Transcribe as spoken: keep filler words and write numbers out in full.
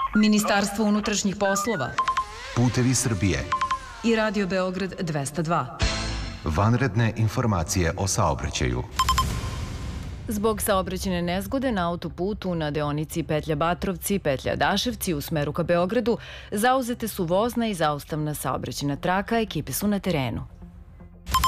Ministarstvo unutrašnjih poslova Putevi Srbije i Radio Beograd dvesta dva. Vanredne informacije o saobraćaju. Zbog saobraćajne nezgode na autoputu na deonici Petlja Batrovci, Petlja Daševci u smeru ka Beogradu zauzete su vozna i zaustavna saobraćajna traka, ekipe su na terenu.